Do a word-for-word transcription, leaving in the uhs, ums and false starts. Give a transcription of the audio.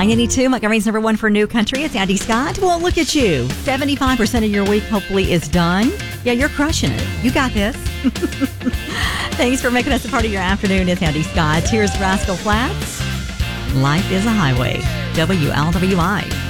nine eighty-two, Montgomery's number one for new country. It's Andy Scott. Well, look at you. seventy-five percent of your week hopefully is done. Yeah, you're crushing it. You got this. Thanks for making us a part of your afternoon. It's Andy Scott. Here's Rascal Flatts. Life is a Highway. W L W I.